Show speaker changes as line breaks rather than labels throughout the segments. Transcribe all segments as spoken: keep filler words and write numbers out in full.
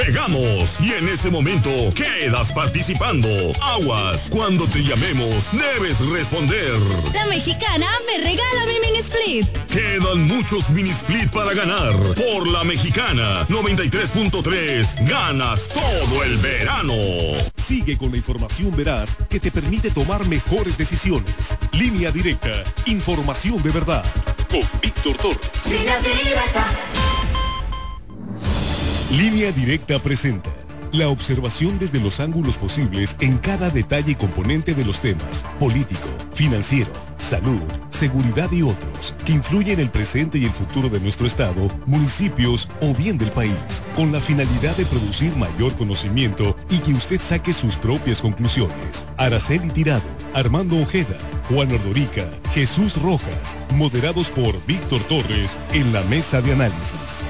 Pegamos y en ese momento quedas participando. Aguas, cuando te llamemos debes responder.
La Mexicana me regala mi mini split.
Quedan muchos mini split para ganar. Por La Mexicana noventa y tres punto tres ganas todo el verano.
Sigue con la información veraz que te permite tomar mejores decisiones. Línea Directa, información de verdad. Con Víctor Torres.
Línea Directa.
Línea Directa presenta la observación desde los ángulos posibles en cada detalle y componente de los temas político, financiero, salud, seguridad y otros que influyen en el presente y el futuro de nuestro estado, municipios o bien del país, con la finalidad de producir mayor conocimiento y que usted saque sus propias conclusiones. Araceli Tirado, Armando Ojeda, Juan Ordorica, Jesús Rojas, moderados por Víctor Torres en la mesa de análisis.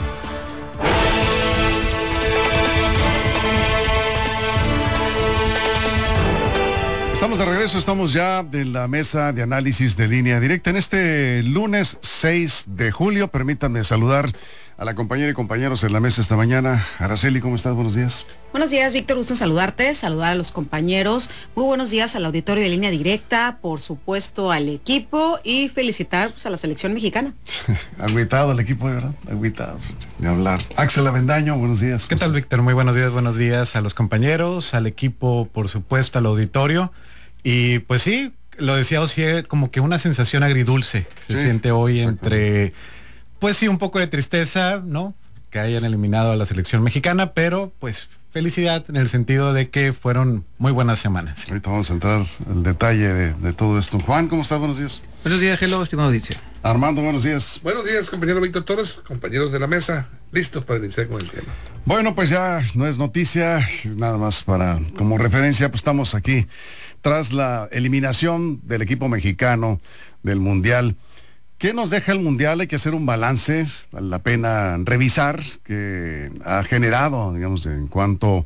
Estamos de regreso, estamos ya en la mesa de análisis de Línea Directa. En este lunes seis de julio, permítanme saludar a la compañera y compañeros en la mesa esta mañana. Araceli, ¿cómo estás? Buenos días.
Buenos días, Víctor, gusto en saludarte, saludar a los compañeros. Muy buenos días al auditorio de Línea Directa, por supuesto al equipo y felicitar pues, a la selección mexicana.
Agüitado el equipo, ¿verdad? Agüitado, de hablar. Axel Avendaño, buenos días.
¿Qué tal, Víctor? Muy buenos días, buenos días a los compañeros, al equipo, por supuesto, al auditorio. Y pues sí, lo decía Osié, como que una sensación agridulce se sí, siente hoy entre, pues sí, un poco de tristeza, ¿no? Que hayan eliminado a la selección mexicana, pero pues felicidad en el sentido de que fueron muy buenas semanas.
Ahorita vamos a entrar al detalle de, de todo esto. Juan, ¿cómo estás? Buenos días.
Buenos días, hello, estimado Dice.
Armando, buenos días.
Buenos días, compañero Víctor Torres, compañeros de la mesa, listos para iniciar con el tema.
Bueno, pues ya no es noticia, nada más para como referencia, pues estamos aquí tras la eliminación del equipo mexicano del Mundial. ¿Qué nos deja el Mundial? Hay que hacer un balance, vale la pena revisar, que ha generado, digamos, en cuanto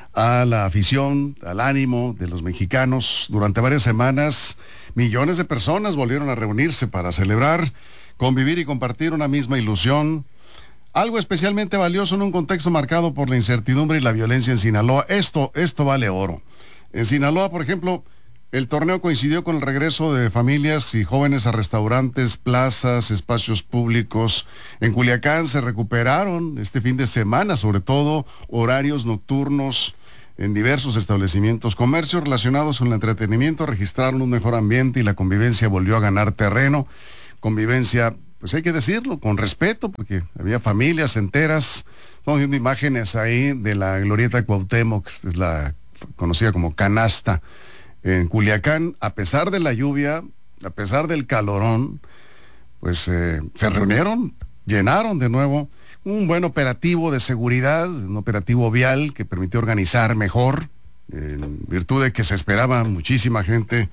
a la afición, al ánimo de los mexicanos. Durante varias semanas, millones de personas volvieron a reunirse para celebrar, convivir y compartir una misma ilusión. Algo especialmente valioso en un contexto marcado por la incertidumbre y la violencia en Sinaloa. Esto, esto vale oro. En Sinaloa, por ejemplo, el torneo coincidió con el regreso de familias y jóvenes a restaurantes, plazas, espacios públicos. En Culiacán se recuperaron este fin de semana, sobre todo horarios nocturnos en diversos establecimientos. Comercios relacionados con el entretenimiento registraron un mejor ambiente y la convivencia volvió a ganar terreno. Convivencia, pues hay que decirlo, con respeto, porque había familias enteras. Estamos viendo imágenes ahí de la glorieta de Cuauhtémoc, que es la conocida como canasta, en Culiacán. A pesar de la lluvia, a pesar del calorón, pues eh, se reunieron, llenaron de nuevo. Un buen operativo de seguridad, un operativo vial que permitió organizar mejor, en virtud de que se esperaba muchísima gente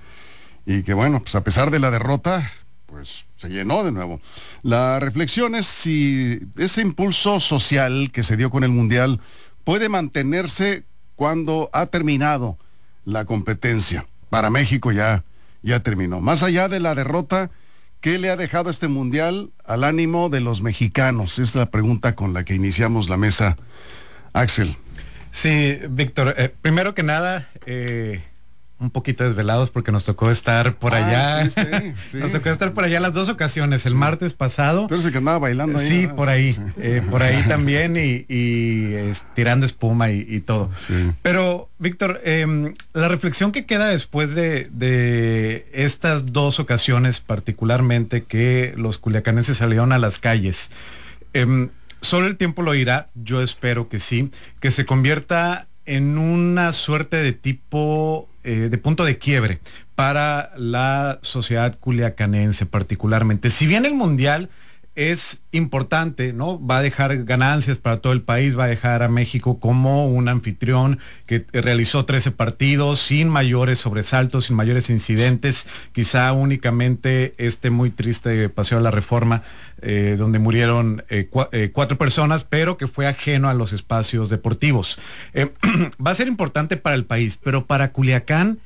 y que bueno, pues a pesar de la derrota, pues se llenó de nuevo. La reflexión es si ese impulso social que se dio con el Mundial puede mantenerse cuando ha terminado la competencia. Para México ya, ya terminó. Más allá de la derrota, ¿qué le ha dejado este Mundial al ánimo de los mexicanos? Es la pregunta con la que iniciamos la mesa. Axel.
Sí, Víctor, eh, primero que nada, eh, un poquito desvelados porque nos tocó estar por ah, allá. Sí, sí, sí. Nos tocó estar por allá las dos ocasiones, el sí. martes pasado.
Tú eres el que andaba bailando ahí.
Sí, ¿verdad? por ahí, sí. eh, por ahí también y, y es, tirando espuma y, y todo. Sí. Pero, Víctor, eh, la reflexión que queda después de, de estas dos ocasiones, particularmente que los culiacanenses salieron a las calles, eh, solo el tiempo lo dirá, yo espero que sí, que se convierta en una suerte de tipo eh, de punto de quiebre para la sociedad culiacanense particularmente. Si bien el Mundial es importante, ¿no? Va a dejar ganancias para todo el país, va a dejar a México como un anfitrión que realizó trece partidos sin mayores sobresaltos, sin mayores incidentes, quizá únicamente este muy triste Paseo de la Reforma, eh, donde murieron eh, cu eh, cuatro personas, pero que fue ajeno a los espacios deportivos. Eh, va a ser importante para el país, pero para Culiacán,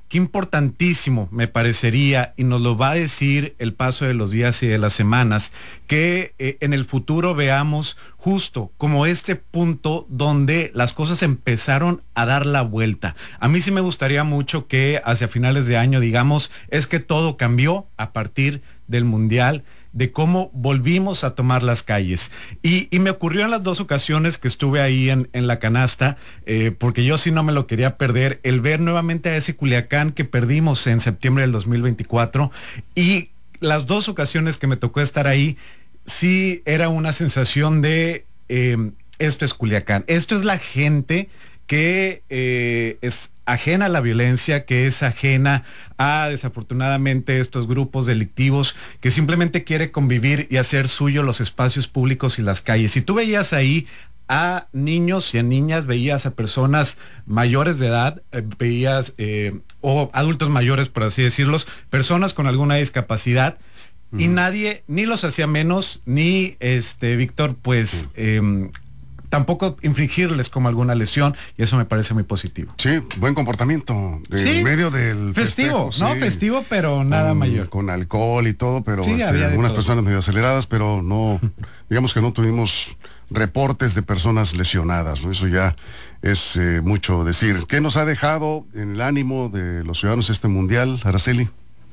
qué importantísimo me parecería, y nos lo va a decir el paso de los días y de las semanas, que eh, en el futuro veamos justo como este punto donde las cosas empezaron a dar la vuelta. A mí sí me gustaría mucho que hacia finales de año digamos, es que todo cambió a partir del Mundial, de cómo volvimos a tomar las calles. Y, y me ocurrió en las dos ocasiones que estuve ahí en, en la canasta, eh, porque yo sí no me lo quería perder, el ver nuevamente a ese Culiacán que perdimos en septiembre del dos mil veinticuatro, y las dos ocasiones que me tocó estar ahí, sí era una sensación de, eh, esto es Culiacán, esto es la gente que eh, es ajena a la violencia, que es ajena a, desafortunadamente, estos grupos delictivos, que simplemente quiere convivir y hacer suyo los espacios públicos y las calles. Si tú veías ahí a niños y a niñas, veías a personas mayores de edad, eh, veías, eh, o adultos mayores, por así decirlos, personas con alguna discapacidad, uh-huh. y nadie, ni los hacía menos, ni, este, Víctor, pues... Uh-huh. eh, tampoco infringirles como alguna lesión, y eso me parece muy positivo.
Sí, buen comportamiento en sí, medio del
festivo,
festejo,
¿no?
Sí.
Festivo, pero nada
con,
mayor.
Con alcohol y todo, pero
sí,
este, algunas personas medio aceleradas, pero no, digamos que no tuvimos reportes de personas lesionadas, ¿no? Eso ya es eh, mucho decir. ¿Qué nos ha dejado en el ánimo de los ciudadanos este mundial, Araceli?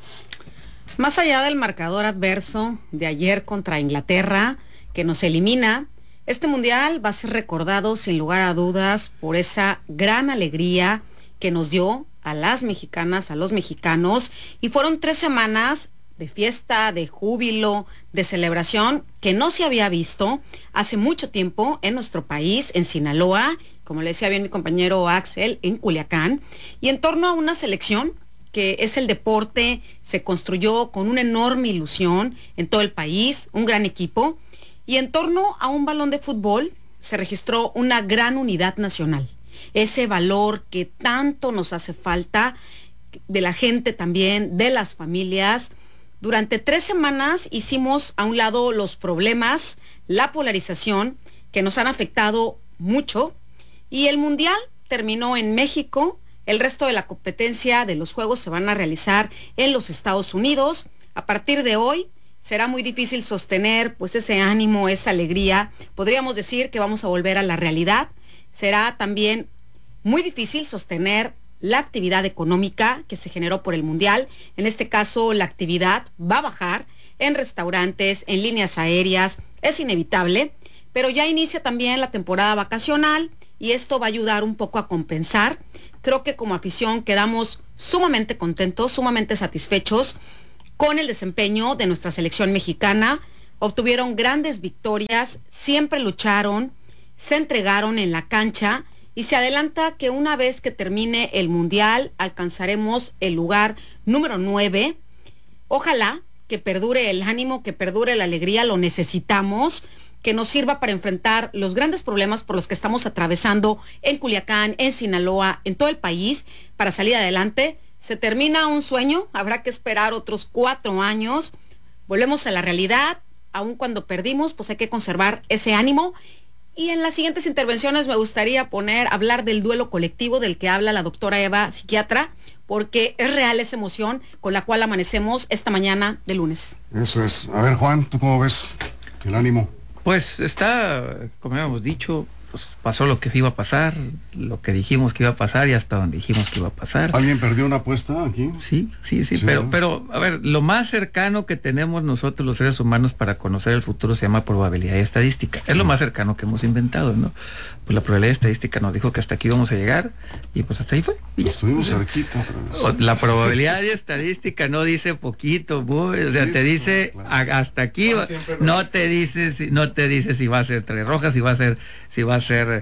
Más allá del marcador adverso de ayer contra Inglaterra, que nos elimina, este mundial va a ser recordado sin lugar a dudas por esa gran alegría que nos dio a las mexicanas, a los mexicanos, y fueron tres semanas de fiesta, de júbilo, de celebración que no se había visto hace mucho tiempo en nuestro país, en Sinaloa, como le decía bien mi compañero Axel, en Culiacán, y en torno a una selección que es el deporte, se construyó con una enorme ilusión en todo el país, un gran equipo. Y en torno a un balón de fútbol se registró una gran unidad nacional. Ese valor que tanto nos hace falta, de la gente también, de las familias. Durante tres semanas hicimos a un lado los problemas, la polarización, que nos han afectado mucho. Y el Mundial terminó en México. El resto de la competencia de los Juegos se van a realizar en los Estados Unidos. A partir de hoy, será muy difícil sostener pues ese ánimo, esa alegría. Podríamos decir que vamos a volver a la realidad. Será también muy difícil sostener la actividad económica que se generó por el Mundial. En este caso, la actividad va a bajar en restaurantes, en líneas aéreas. Es inevitable, pero ya inicia también la temporada vacacional y esto va a ayudar un poco a compensar. Creo que como afición quedamos sumamente contentos, sumamente satisfechos con el desempeño de nuestra selección mexicana. Obtuvieron grandes victorias, siempre lucharon, se entregaron en la cancha y se adelanta que una vez que termine el Mundial alcanzaremos el lugar número nueve. Ojalá que perdure el ánimo, que perdure la alegría, lo necesitamos, que nos sirva para enfrentar los grandes problemas por los que estamos atravesando en Culiacán, en Sinaloa, en todo el país, para salir adelante. Se termina un sueño, habrá que esperar otros cuatro años, volvemos a la realidad, aun cuando perdimos, pues hay que conservar ese ánimo. Y en las siguientes intervenciones me gustaría poner, hablar del duelo colectivo del que habla la doctora Eva, psiquiatra, porque es real esa emoción con la cual amanecemos esta mañana de lunes.
Eso es. A ver, Juan, ¿tú cómo ves el ánimo?
Pues está, como habíamos dicho, pues pasó lo que iba a pasar, lo que dijimos que iba a pasar y hasta donde dijimos que iba a pasar.
¿Alguien perdió una apuesta aquí?
Sí, sí, sí, sí, pero, pero, a ver, lo más cercano que tenemos nosotros los seres humanos para conocer el futuro se llama probabilidad y estadística. Es lo más cercano que hemos inventado, ¿no? Pues la probabilidad estadística nos dijo que hasta aquí íbamos a llegar y pues hasta ahí fue. Y
estuvimos cerquita. Pero...
La probabilidad y estadística no dice poquito, muy, o sea, sí, te dice no, claro. a, hasta aquí, no, no te dice si, no te dice si va a ser tres rojas, si va a ser, si va a ser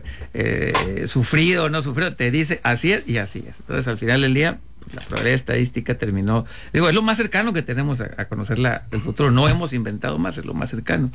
eh, sufrido o no sufrido, te dice así es y así es. Entonces al final del día, pues, la probabilidad estadística terminó, digo, es lo más cercano que tenemos a, a conocer la, el futuro, no hemos inventado más, es lo más cercano.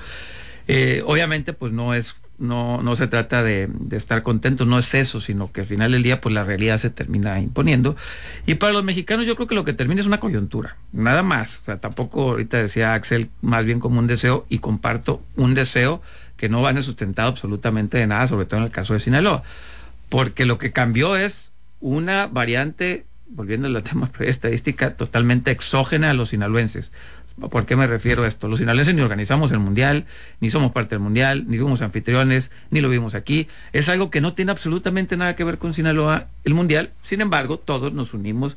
Eh, obviamente pues no es No, no se trata de, de estar contentos, no es eso, sino que al final del día pues la realidad se termina imponiendo. Y para los mexicanos yo creo que lo que termina es una coyuntura, nada más. O sea, tampoco, ahorita decía Axel, más bien como un deseo, y comparto un deseo que no van a sustentado absolutamente de nada, sobre todo en el caso de Sinaloa. Porque lo que cambió es una variante volviendo al tema de estadística, totalmente exógena a los sinaloenses. ¿Por qué me refiero a esto? Los sinaloenses ni organizamos el mundial, ni somos parte del mundial, ni fuimos anfitriones, ni lo vimos aquí. Es algo que no tiene absolutamente nada que ver con Sinaloa, el mundial. Sin embargo, todos nos unimos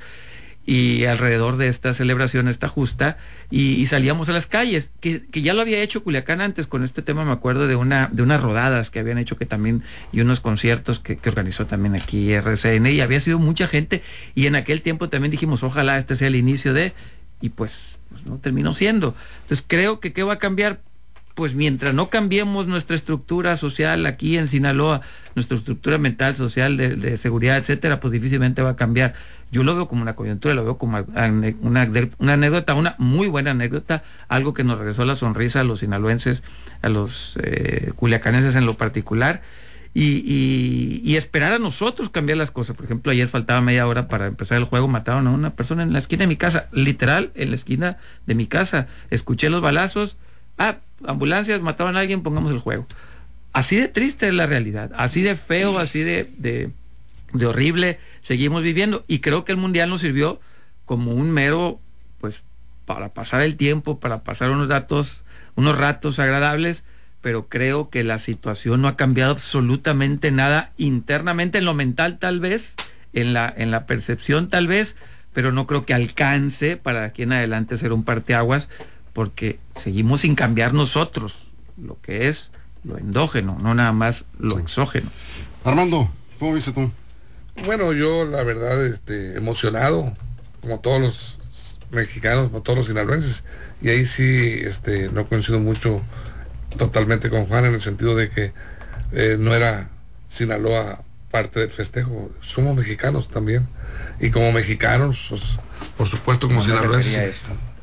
y alrededor de esta celebración, esta justa, y, y salíamos a las calles, que, que ya lo había hecho Culiacán antes con este tema. Me acuerdo de una de unas rodadas que habían hecho que también, y unos conciertos que, que organizó también aquí R C N, y había sido mucha gente, y en aquel tiempo también dijimos, ojalá este sea el inicio de, y pues, pues no terminó siendo. Entonces creo que ¿qué va a cambiar? Pues mientras no cambiemos nuestra estructura social aquí en Sinaloa, nuestra estructura mental, social, de, de seguridad, etcétera, pues difícilmente va a cambiar. Yo lo veo como una coyuntura, lo veo como una, una, una anécdota, una muy buena anécdota, algo que nos regresó la sonrisa a los sinaloenses, a los eh, culiacanenses en lo particular, y, y, y esperar a nosotros cambiar las cosas. Por ejemplo, ayer faltaba media hora para empezar el juego, mataron a una persona en la esquina de mi casa, literal, en la esquina de mi casa. Escuché los balazos, ah, ambulancias, mataban a alguien, pongamos el juego. Así de triste es la realidad, así de feo, así de, de, de horrible seguimos viviendo, y creo que el mundial nos sirvió como un mero, pues, para pasar el tiempo, para pasar unos datos, unos ratos agradables, pero creo que la situación no ha cambiado absolutamente nada internamente, en lo mental tal vez, en la, en la percepción tal vez, pero no creo que alcance para aquí en adelante ser un parteaguas, porque seguimos sin cambiar nosotros lo que es lo endógeno, no nada más lo exógeno.
Armando, ¿cómo viste tú?
Bueno, yo la verdad, este, emocionado, como todos los mexicanos, como todos los sinaloenses, y ahí sí, este, no coincido mucho totalmente con Juan en el sentido de que eh, no era Sinaloa parte del festejo, somos mexicanos también, y como mexicanos, pues, por supuesto como no sinaloenses.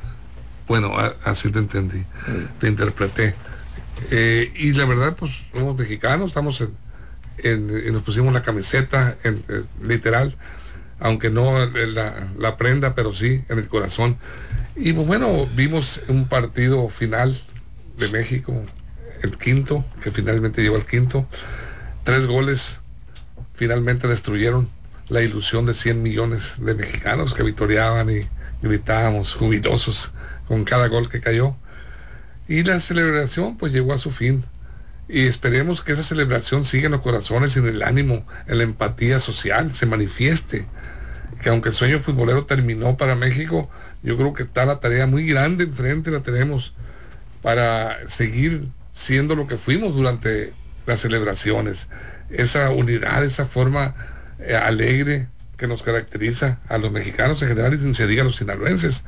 Bueno, a, así te entendí, sí. Te interpreté. Eh, y la verdad, pues somos mexicanos, estamos en, en, y nos pusimos la camiseta, en, en, literal, aunque no en la, la prenda, pero sí en el corazón. Y pues bueno, vimos un partido final de México, el quinto, que finalmente llegó al quinto. Tres goles finalmente destruyeron la ilusión de cien millones de mexicanos que victoriaban y gritábamos jubilosos con cada gol que cayó. Y la celebración pues llegó a su fin. Y esperemos que esa celebración siga en los corazones y en el ánimo, en la empatía social, se manifieste. Que aunque el sueño futbolero terminó para México, yo creo que está la tarea muy grande enfrente, la tenemos para seguir siendo lo que fuimos durante las celebraciones. Esa unidad, esa forma eh, alegre que nos caracteriza a los mexicanos en general y sin se diga a los sinaloenses.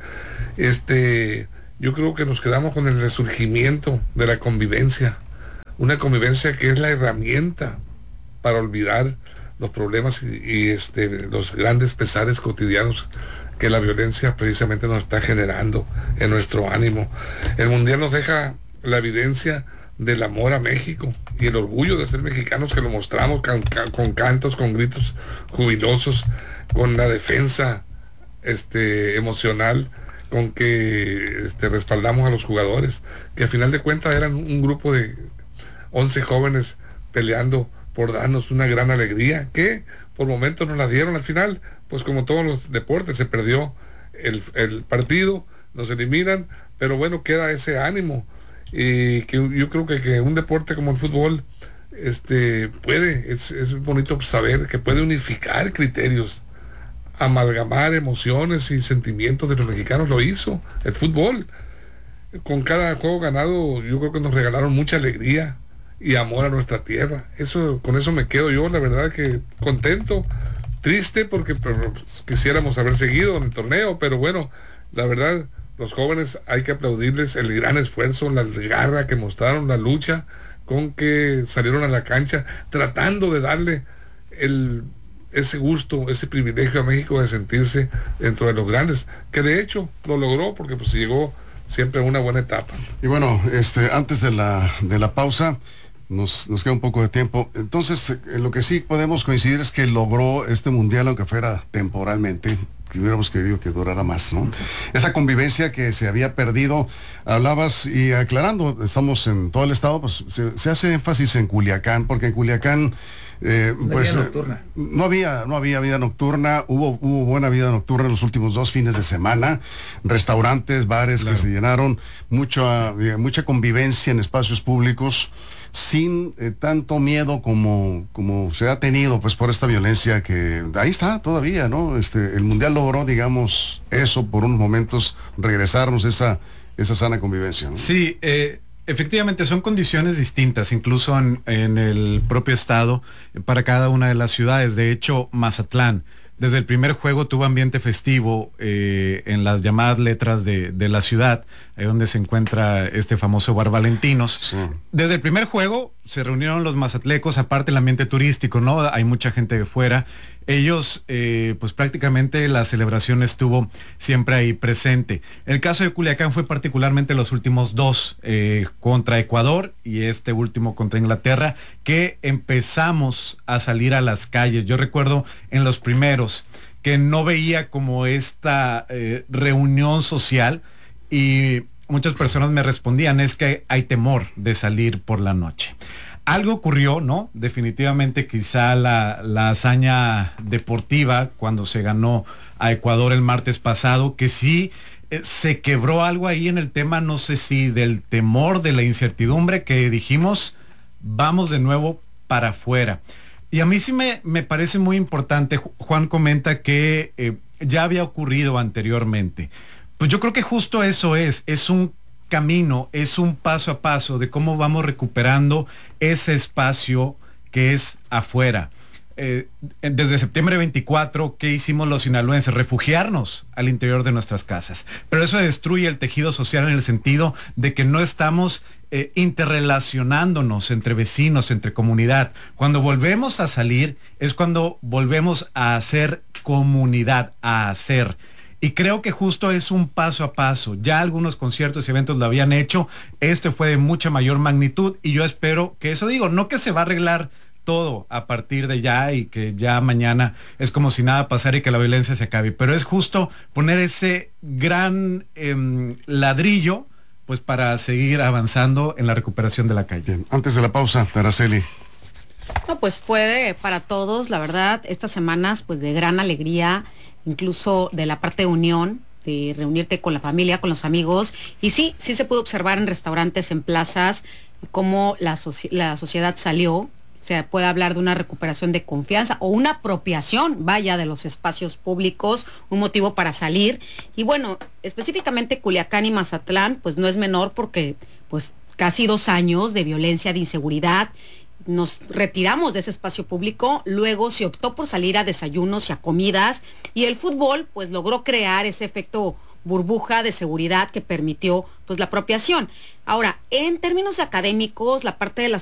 Este, yo creo que nos quedamos con el resurgimiento de la convivencia, una convivencia que es la herramienta para olvidar los problemas y, y este, los grandes pesares cotidianos que la violencia precisamente nos está generando en nuestro ánimo. El mundial nos deja la evidencia del amor a México y el orgullo de ser mexicanos, que lo mostramos con, con cantos, con gritos jubilosos, con la defensa este, emocional con que este, respaldamos a los jugadores, que a final de cuentas eran un grupo de once jóvenes peleando por darnos una gran alegría, que por momentos nos la dieron. Al final, pues como todos los deportes, se perdió el, el partido, nos eliminan, pero bueno, queda ese ánimo, y que yo creo que, que un deporte como el fútbol este, puede, es, es bonito saber que puede unificar criterios, amalgamar emociones y sentimientos de los mexicanos. Lo hizo el fútbol. Con cada juego ganado, yo creo que nos regalaron mucha alegría y amor a nuestra tierra. Eso, con eso me quedo yo, la verdad que contento, triste porque pero, quisiéramos haber seguido en el torneo, pero bueno, la verdad, los jóvenes hay que aplaudirles el gran esfuerzo, la garra que mostraron, la lucha con que salieron a la cancha, tratando de darle el, ese gusto, ese privilegio a México de sentirse dentro de los grandes, que de hecho lo logró porque pues llegó siempre a una buena etapa.
Y bueno, este, antes de la, de la pausa, Nos, nos queda un poco de tiempo. Entonces, en lo que sí podemos coincidir es que logró este mundial, aunque fuera temporalmente, que hubiéramos querido que durara más, ¿no? Esa convivencia que se había perdido, hablabas y aclarando, estamos en todo el estado, pues se, se hace énfasis en Culiacán, porque en Culiacán Eh, pues eh, no había no había vida nocturna, hubo hubo buena vida nocturna en los últimos dos fines de semana, restaurantes, bares claro. que se llenaron, mucha mucha convivencia en espacios públicos sin eh, tanto miedo como como se ha tenido pues por esta violencia que ahí está todavía, ¿no? Este el mundial logró, digamos, eso por unos momentos, regresarnos esa esa sana convivencia, ¿no?
Sí, eh efectivamente, son condiciones distintas, incluso en, en el propio estado, para cada una de las ciudades. De hecho, Mazatlán, desde el primer juego tuvo ambiente festivo eh, en las llamadas letras de, de la ciudad, ahí donde se encuentra este famoso Bar Valentinos. Sí. Desde el primer juego se reunieron los mazatlecos, aparte el ambiente turístico, ¿no? Hay mucha gente de fuera. Ellos, eh, pues prácticamente la celebración estuvo siempre ahí presente. El caso de Culiacán fue particularmente los últimos dos, eh, contra Ecuador y este último contra Inglaterra, que empezamos a salir a las calles. Yo recuerdo en los primeros que no veía como esta eh, reunión social y muchas personas me respondían, es que hay temor de salir por la noche. Algo ocurrió, ¿no? Definitivamente quizá la, la hazaña deportiva cuando se ganó a Ecuador el martes pasado, que sí eh, se quebró algo ahí en el tema, no sé si del temor, de la incertidumbre, que dijimos, vamos de nuevo para afuera. Y a mí sí me, me parece muy importante, Juan comenta que eh, ya había ocurrido anteriormente. Pues yo creo que justo eso es, es un camino, es un paso a paso de cómo vamos recuperando ese espacio que es afuera. Eh, desde septiembre veinticuatro, ¿qué hicimos los sinaloenses? Refugiarnos al interior de nuestras casas. Pero eso destruye el tejido social en el sentido de que no estamos eh, interrelacionándonos entre vecinos, entre comunidad. Cuando volvemos a salir es cuando volvemos a hacer comunidad, a hacer. Y creo que justo es un paso a paso. Ya algunos conciertos y eventos lo habían hecho. Este fue de mucha mayor magnitud y yo espero que eso, digo, no que se va a arreglar todo a partir de ya y que ya mañana es como si nada pasara y que la violencia se acabe, pero es justo poner ese gran eh, ladrillo pues para seguir avanzando en la recuperación de la calle.
Bien, antes de la pausa, Araceli.
No, pues fue para todos, la verdad, estas semanas pues de gran alegría, incluso de la parte de unión, de reunirte con la familia, con los amigos, y sí, sí se pudo observar en restaurantes, en plazas, cómo la, soci- la sociedad salió. Se puede hablar de una recuperación de confianza o una apropiación, vaya, de los espacios públicos, un motivo para salir. Y bueno, específicamente Culiacán y Mazatlán, pues no es menor porque pues casi dos años de violencia, de inseguridad. Nos retiramos de ese espacio público, luego se optó por salir a desayunos y a comidas, y el fútbol pues logró crear ese efecto burbuja de seguridad que permitió pues la apropiación. Ahora, en términos académicos, la parte de la